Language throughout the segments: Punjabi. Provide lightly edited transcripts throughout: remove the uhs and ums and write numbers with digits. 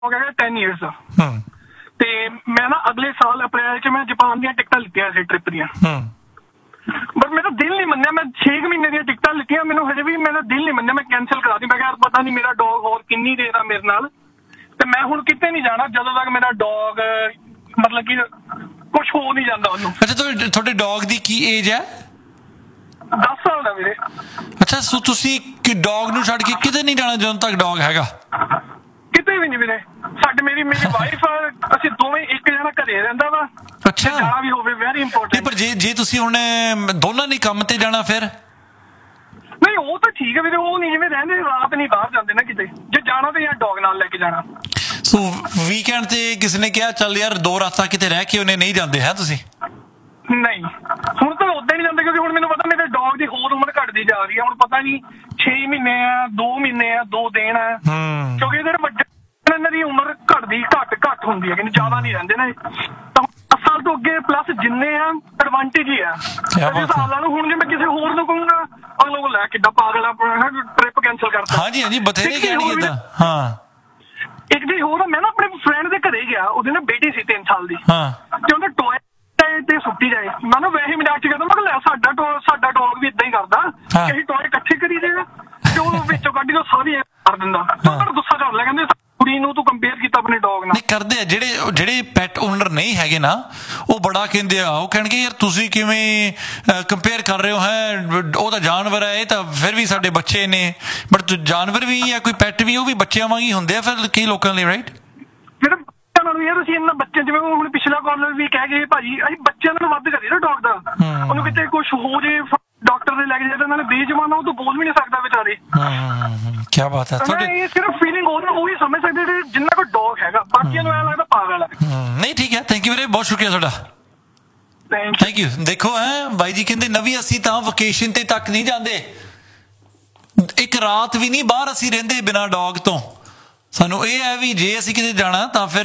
ਹੋ ਗਿਆ 10 years ਦਾ। ਤੇ ਮੈਂ ਨਾ ਅਗਲੇ ਸਾਲ ਅਪ੍ਰੈਲ 'ਚ ਮੈਂ ਜਾਪਾਨ ਦੀਆਂ ਟਿਕਟਾਂ ਲਿੱਤੀਆਂ ਸੀ ਟ੍ਰਿਪ ਦੀਆਂ। ਬਟ ਮੇਰਾ ਦਿਲ ਨਹੀਂ ਮੰਨਿਆ, ਮੈਂ 6 ਮਹੀਨੇ ਦੀਆਂ ਟਿਕਟਾਂ ਲਿੱਤੀਆਂ, ਮੈਨੂੰ ਹਜੇ ਵੀ ਮੇਰਾ ਦਿਲ ਨਹੀਂ ਮੰਨਿਆ, ਮੈਂ ਕੈਂਸਲ ਕਰਾ ਦਿੱਤੀ। ਮੈਂ ਕਿਹਾ ਪਤਾ ਨਹੀਂ ਮੇਰਾ ਡੌਗ ਹੋਰ ਕਿੰਨੀ ਦੇਰ ਆ ਮੇਰੇ ਨਾਲ, ਤੇ ਮੈਂ ਹੁਣ ਕਿਤੇ ਨਹੀਂ ਜਾਣਾ ਜਦੋਂ ਤੱਕ ਮੇਰਾ ਡੌਗ ਮਤਲਬ ਕਿ ਕੁਛ ਹੋ ਨਹੀਂ ਜਾਂਦਾ ਉਹਨੂੰ। ਅੱਛਾ, ਤੁਹਾਡੇ ਡੌਗ ਦੀ ਕੀ ਏਜ ਹੈ? 10 ਸਾਲ ਦਾ ਵੀਰੇ। ਅੱਛਾ, ਸੋ ਤੁਸੀਂ ਡੌਗ ਨੂੰ ਛੱਡ ਕੇ ਕਿਤੇ ਨਹੀਂ ਜਾਣਾ ਜਦੋਂ ਤੱਕ ਡੌਗ ਹੈਗਾ? ਕਿਤੇ ਵੀ ਨਹੀਂ ਵੀਰੇ। ਮੇਰੀ ਵਾਈਫ, ਅਸੀਂ ਦੋਵੇਂ, ਇੱਕ ਜਣਾ ਘਰੇ ਰਹਿੰਦਾ ਵਾ। ਅੱਛਾ, ਜਾਣਾ ਵੀ ਹੋਵੇ ਵੈਰੀ ਇੰਪੋਰਟੈਂਟ। ਪਰ ਜੇ ਤੁਸੀਂ ਹੁਣ ਦੋਨਾਂ ਨੇ ਕੰਮ ਤੇ ਜਾਣਾ ਫਿਰ? ਨਹੀਂ, ਉਹ ਤਾਂ ਠੀਕ ਹੈ ਵੀਰੇ, ਉਹ ਨਹੀਂ ਜਿਵੇਂ ਰਹਿੰਦੇ ਰਾਤ ਨਹੀਂ ਬਾਹਰ ਜਾਂਦੇ ਨਾ ਕਿਤੇ, ਜੇ ਜਾਣਾ ਤੇ ਯਾਰ ਡੌਗ ਨਾਲ ਲੈ ਕੇ ਜਾਣਾ। ਸੋ ਵੀਕਐਂਡ ਤੇ ਕਿਸੇ ਨੇ ਕਿਹਾ ਚੱਲ ਯਾਰ 2 ਰਾਤਾਂ ਕਿਤੇ ਰਹਿ ਕੇ ਉਹਨੇ ਨਹੀਂ ਜਾਂਦੇ ਹੈ ਤੁਸੀਂ? ਨਹੀਂ, ਹੁਣ ਤਾਂ ਉਦਾਂ ਨਹੀਂ ਜਾਂਦੇ, ਕਿਉਂਕਿ ਹੁਣ ਮੈਨੂੰ ਪਤਾ ਮੇਰੇ ਡੌਗ ਦੀ ਹੋਰ ਉਮਰ ਘਟਦੀ ਜਾ ਰਹੀ ਹੈ। ਹੁਣ ਪਤਾ ਨਹੀਂ 6 ਮਹੀਨੇ ਆ, 2 ਮਹੀਨੇ ਆ, 2 ਦਿਨ ਆ, ਕਿਉਂਕਿ ਇਹਦੇ ਵੱਡੇ ਇਹਨਾਂ ਦੀ ਉਮਰ ਘੱਟ ਹੁੰਦੀ ਹੈ, ਕਿਉਂਕਿ ਜ਼ਿਆਦਾ ਨਹੀਂ ਰਹਿੰਦੇ ਨਾ। ਤਾਂ 10 ਸਾਲ ਤੋਂ ਅੱਗੇ ਪਲੱਸ ਜਿੰਨੇ ਆ ਐਡਵਾਂਟੇਜ ਹੀ ਆ ਸਾਲਾਂ ਨੂੰ। ਹੁਣ ਜੇ ਮੈਂ ਕਿਸੇ ਹੋਰ ਨੂੰ ਕਹੂੰਗਾ ਅਗਲੇ ਕੋਲ ਲੈ ਕਿੱਡਾ ਪਾਗਲ ਆਪਣਾ ਟ੍ਰਿਪ ਕੈਂਸਲ ਕਰਤਾ। ਹਾਂਜੀ, ਬਥੇਰੇ ਕਹਿਣਗੇ ਏਦਾਂ। ਹਾਂ, ਇੱਕ ਜੀ ਹੋਰ, ਮੈਂ ਨਾ ਆਪਣੇ ਫਰੈਂਡ ਦੇ ਘਰੇ ਗਿਆ, ਉਹਦੀ ਨਾ ਬੇਟੀ ਸੀ 3 ਸਾਲ ਦੀ, ਤੇ ਉਹਦਾ ਟੋਏ ਤੇ ਸੁੱਟੀ ਜਾਏ। ਮੈਂ ਨਾ ਵੈਸੇ ਮਜ਼ਾਕ ਚ ਕਹਿੰਦਾ, ਮੈਂ ਕਿਹਾ ਸਾਡਾ ਡੌਗ ਵੀ ਏਦਾਂ ਹੀ ਕਰਦਾ, ਕਿ ਅਸੀਂ ਟੋਏ ਇਕੱਠੇ ਕਰੀ ਦੇਗਾ ਤੇ ਉਹ ਵਿੱਚੋਂ ਕੱਢੀ ਤੋਂ ਸਾਰੀ ਕਰ ਦਿੰਦਾ। ਗੁੱਸਾ ਕਰ ਲਿਆ, ਕਹਿੰਦੇ ਕੁੜੀ ਨੂੰ ਤੂੰ ਕੰਪੇਅਰ ਕੀਤਾ ਆਪਣੇ ਡੌਗ ਨਾਲ। ਨਹੀਂ ਕਰਦੇ ਆ ਜਿਹੜੇ ਪੈਟ ਓਨਰ ਨਹੀਂ ਹੈਗੇ ਨਾ, ਉਹ ਬੜਾ ਕਹਿੰਦੇ ਆ, ਉਹ ਕਹਿਣਗੇ ਯਾਰ ਤੁਸੀਂ ਕਿਵੇਂ ਕੰਪੇਅਰ ਕਰ ਰਹੇ ਹੋ, ਹੈ ਉਹ ਤਾਂ ਜਾਨਵਰ ਹੈ, ਇਹ ਤਾਂ ਫਿਰ ਵੀ ਸਾਡੇ ਬੱਚੇ ਨੇ। ਬਟ ਜਾਨਵਰ ਵੀ ਜਾਂ ਕੋਈ ਪੈਟ ਵੀ, ਉਹ ਵੀ ਬੱਚਿਆਂ ਵਾਂਗ ਹੀ ਹੁੰਦੇ ਆ ਫਿਰ ਕਈ ਲੋਕਾਂ ਲਈ, ਰਾਈਟ? ਜਿਹੜੇ ਬੱਚਿਆਂ ਨਾਲ ਯਾਰ ਅਸੀਂ ਇਹਨਾਂ ਬੱਚੇ, ਜਿਵੇਂ ਹੁਣ ਪਿਛਲਾ ਕਾਲਰ ਵੀ ਕਹਿ ਗਏ ਭਾਜੀ, ਅਸੀਂ ਬੱਚਿਆਂ ਨਾਲ ਵੱਧ ਕਰੀਏ ਨਾ ਡੌਗ ਦਾ। ਉਹਨੂੰ ਕਿਤੇ ਕੁਛ ਹੋ ਜੇ, ਡਾਕਟਰ ਦੇ ਲੈ ਕੇ ਜਾਂਦੇ, ਨਾਲੇ ਬੇਜਮਾਨਾ, ਉਹ ਤਾਂ ਬੋਲ ਵੀ ਨਹੀਂ ਸਕਦਾ ਵਿਚਾਰੇ। ਕੀ ਬਾਤ ਹੈ। ਇਹ ਸਿਰਫ ਫੀਲਿੰਗ ਉਹੀ ਸਮਝ ਸਕਦੇ ਜਿੰਨਾ ਕੋਈ ਡੌਗ ਹੈਗਾ, ਬਾਕੀਆਂ ਨੂੰ ਐਂ ਲੱਗਦਾ ਪਾਗਲ ਹੈ। ਨਹੀਂ, ਠੀਕ ਹੈ, ਥੈਂਕ ਯੂ ਵੀਰੇ, ਬਹੁਤ ਸ਼ੁਕਰੀਆ ਤੁਹਾਡਾ, ਥੈਂਕ ਯੂ। ਦੇਖੋ ਬਾਈ ਜੀ ਕਹਿੰਦੇ ਨਵੀਂ ਅਸੀਂ ਤਾਂ ਵਕੇਸ਼ਨ ਤੇ ਤੱਕ ਨਹੀਂ ਜਾਂਦੇ, ਇੱਕ ਰਾਤ ਵੀ ਨਹੀਂ ਬਾਹਰ ਅਸੀਂ ਰਹਿੰਦੇ ਬਿਨਾਂ ਡੌਗ ਤੋਂ। ਸਾਨੂੰ ਇਹ ਹੈ ਵੀ ਜੇ ਅਸੀਂ ਕਿਤੇ ਜਾਣਾ ਤਾਂ ਫਿਰ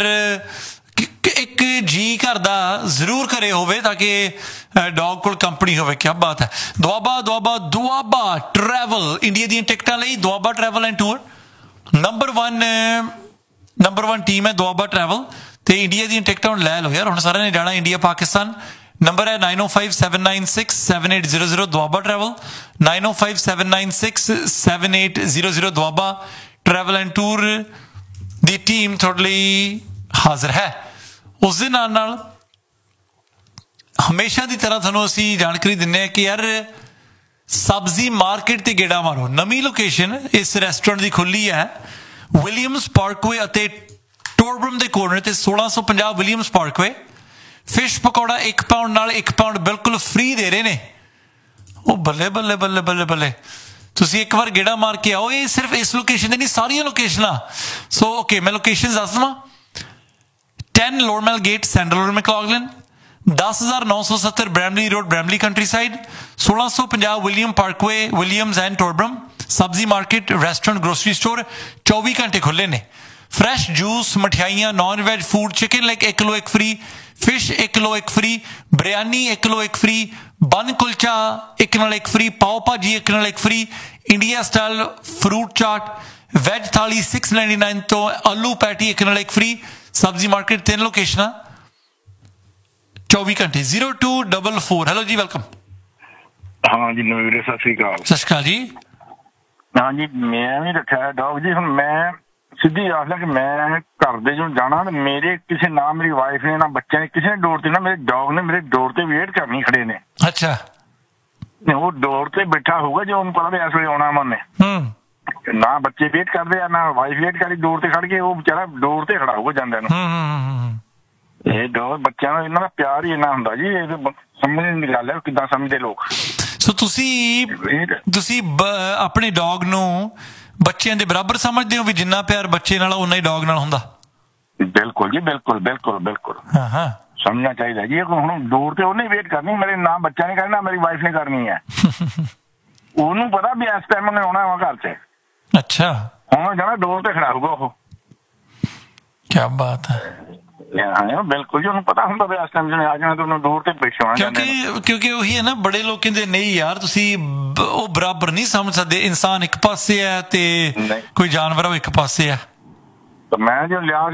ਇੱਕ ਜੀ ਘਰ ਦਾ ਜ਼ਰੂਰ ਘਰੇ ਹੋਵੇ, ਤਾਂ ਕਿ ਡੌਗ ਕੋਲ ਕੰਪਨੀ ਹੋਵੇ। ਕੀ ਬਾਤ ਹੈ। ਦੁਆਬਾ ਟਰੈਵਲ, ਇੰਡੀਆ ਦੀਆਂ ਟਿਕਟਾਂ ਲਈ Doaba travel and tour number 1 team ਹੈ ਦੁਆਬਾ ਟਰੈਵਲ, ਤੇ ਇੰਡੀਆ ਦੀਆਂ ਟਿਕਟਾਂ ਹੁਣ ਲੈ ਲਓ ਯਾਰ, ਹੁਣ ਸਾਰਿਆਂ ਨੇ ਜਾਣਾ ਇੰਡੀਆ ਪਾਕਿਸਤਾਨ। ਨੰਬਰ ਹੈ 9057967800 Doaba travel, 9057967800 Doaba travel and tour the team ਤੁਹਾਡੇ ਲਈ ਹਾਜ਼ਰ ਹੈ। ਉਸ ਦੇ ਨਾਲ ਹਮੇਸ਼ਾ ਦੀ ਤਰ੍ਹਾਂ ਤੁਹਾਨੂੰ ਅਸੀਂ ਜਾਣਕਾਰੀ ਦਿੰਦੇ ਹਾਂ ਕਿ ਯਾਰ ਸਬਜ਼ੀ ਮਾਰਕੀਟ ਤੇ ਗੇੜਾ ਮਾਰੋ। ਨਵੀਂ ਲੋਕੇਸ਼ਨ ਇਸ ਰੈਸਟੋਰੈਂਟ ਦੀ ਖੁੱਲੀ ਹੈ ਵਿਲੀਅਮਸ ਪਾਰਕਵੇ ਅਤੇ ਟੋਰਬਰਮ ਦੇ ਕੋਰਨਰ ਤੇ 1650 Williams Parkway. Fish pakora 1 pound ਨਾਲ 1 ਪਾਉਂਡ ਬਿਲਕੁਲ ਫ੍ਰੀ ਦੇ ਰਹੇ ਨੇ। ਉਹ ਬੱਲੇ ਬੱਲੇ ਬੱਲੇ ਬੱਲੇ ਬੱਲੇ, ਤੁਸੀਂ ਇੱਕ ਵਾਰ ਗੇੜਾ ਮਾਰ ਕੇ ਆਓ। ਇਹ ਸਿਰਫ ਇਸ ਲੋਕੇਸ਼ਨ ਤੇ ਨਹੀਂ, ਸਾਰੀਆਂ ਲੋਕੇਸ਼ਨਾਂ। ਸੋ ਓਕੇ, ਮੈਂ ਲੋਕੇਸ਼ਨ ਦੱਸ ਦੇਵਾਂ। 10 ਲੋਰਮੈਲ gate, central ਮੈਕਲੌਗਲਿਨ, 10970 Bramley road, Bramley countryside, 1650 William Parkway, Williams and ਟੋਰਬਰਮ। ਸਬਜ਼ੀ ਮਾਰਕੀਟ, ਰੈਸਟੋਰੈਂਟ, ਗਰੋਸਰੀ ਸਟੋਰ 24 ਘੰਟੇ ਖੁੱਲੇ ਨੇ। ਫਰੈਸ਼ ਜੂਸ, ਮਠਿਆਈਆਂ, ਨॉन veg food, chicken leg 1 kilo 1 free, fish 1 kilo 1 free, biryani 1 kilo 1 free, बन कुलचा 1 नाल 1 फ्री, पाव भाजी 1 नाल 1 फ्री, इंडिया स्टाइल फ्रूट चाट, वैज थाली 699 तो आलू पैटी 1 नाल 1 फ्री। सब्जी मार्केट 3 लोकेशनां 24 घंटे। 0244। हेलो जी, वेलकम। हाँ जी नवीर, सत श्री अकाल। सत श्री अकाल जी। हाँ जी, मैं भी रखा है डॉग जी। हम मैं ਸਿੱਧੀ ਆਖ ਲਿਆ ਕਿ ਮੈਂ ਘਰ ਦੇ ਜੋ ਜਾਣਾ, ਮੇਰੇ ਕਿਸੇ ਨਾ ਮੇਰੀ ਵਾਈਫ ਨੇ ਨਾ ਬੱਚਿਆਂ ਨੇ ਕਿਸੇ ਨੇ ਡੋਰ ਤੇ ਨਾ, ਮੇਰੇ ਡੌਗ ਨੇ ਮੇਰੇ ਡੋਰ ਤੇ ਵੇਟ ਕਰਨੀ ਖੜੇ ਨੇ। ਅੱਛਾ, ਉਹ ਡੋਰ ਤੇ ਬੈਠਾ ਹੋਊਗਾ ਜੇ ਉਹਨੂੰ ਪਤਾ ਵੀ ਇਸ ਵੇਲੇ ਆਉਣਾ ਮੰਨੇ। ਨਾ ਬੱਚੇ ਵੇਟ ਕਰਦੇ ਆ ਨਾ ਵਾਈਫ ਵੇਟ ਕਰੀ, ਡੋਰ ਤੇ ਖੜ ਕੇ ਉਹ ਵਿਚਾਰਾ ਡੋਰ ਤੇ ਖੜਾ ਹੋਊਗਾ ਜਾਂਦਿਆਂ ਨੂੰ। ਇਹ ਡੋਗ ਬੱਚਿਆਂ ਨੂੰ ਇਹਨਾਂ ਦਾ ਪਿਆਰ ਹੀ ਇੰਨਾ ਹੁੰਦਾ ਜੀ, ਇਹ ਸਮਝ ਨਹੀਂ ਗੱਲ ਹੈ ਕਿੱਦਾਂ ਸਮਝਦੇ ਲੋਕ। ਸੋ ਤੁਸੀਂ ਆਪਣੇ ਡੌਗ ਨੂੰ ਬੱਚਿਆਂ ਦੇ ਬਰਾਬਰ ਸਮਝਦੇ ਹੋ ਵੀ ਜਿੰਨਾ ਪਿਆਰ ਬੱਚੇ ਨਾਲ ਉਨਾ ਹੀ ਡੌਗ ਨਾਲ ਹੁੰਦਾ? ਬਿਲਕੁਲ ਜੀ, ਬਿਲਕੁਲ ਬਿਲਕੁਲ ਬਿਲਕੁਲ ਸਮਝਣਾ ਚਾਹੀਦਾ ਜੀ। ਹੁਣ ਦੂਰ ਤੇ ਉਹਨੇ ਵੇਟ ਕਰਨੀ, ਮੇਰੇ ਨਾ ਬੱਚਾ ਨੇ ਕਰਨਾ, ਮੇਰੀ ਵਾਈਫ ਨੇ ਕਰਨੀ ਹੈ। ਉਹਨੂੰ ਪਤਾ ਵੀ ਇਸ ਟਾਈਮ ਉਹਨੇ ਆਉਣਾ ਵਾ ਘਰ 'ਚ। ਅੱਛਾ, ਹੁਣ ਜਾਣਾ ਡੋਰ ਤੇ ਖੜਾ ਹੋਊਗਾ ਉਹ। ਕੀ ਬਾਤ ਹੈ। ਬਿਲਕੁਲ ਜੀ, ਉਹਨੂੰ ਪਤਾ ਹੁੰਦਾ ਵੀ ਇਸ ਟਾਈਮ ਜਿਹਨੇ ਆ ਜਾਣਾ ਤੇ ਉਹਨੂੰ ਦੂਰ ਤੇ ਬੈਠਣਾ। ਕਿਉਂਕਿ ਉਹੀ ਹੈ ਨਾ, ਬੜੇ ਲੋਕ ਕਹਿੰਦੇ ਨਹੀਂ ਯਾਰ ਤੁਸੀਂ ਉਹ ਬਰਾਬਰ ਨਹੀਂ ਸਮਝ ਸਕਦੇ, ਇਨਸਾਨ ਇੱਕ ਪਾਸੇ ਹੈ ਤੇ ਕੋਈ ਜਾਨਵਰ ਉਹ ਇੱਕ ਪਾਸੇ ਹੈ। ਤਾਂ ਮੈਂ ਜੋ ਲਿਆ